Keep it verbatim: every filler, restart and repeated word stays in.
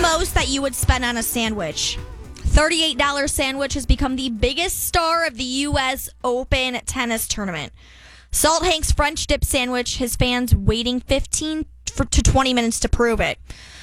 most that you would spend on a sandwich? thirty-eight dollars sandwich has become the biggest star of the U S Open tennis tournament. Salt Hank's French dip sandwich, his fans waiting fifteen to twenty minutes to prove it.